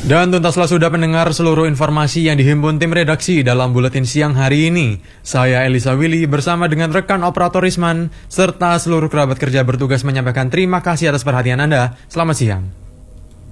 Dan tuntaslah sudah mendengar seluruh informasi yang dihimpun tim redaksi dalam buletin siang hari ini. Saya Elisa Willy bersama dengan rekan operator Risman serta seluruh kerabat kerja bertugas menyampaikan terima kasih atas perhatian Anda. Selamat siang.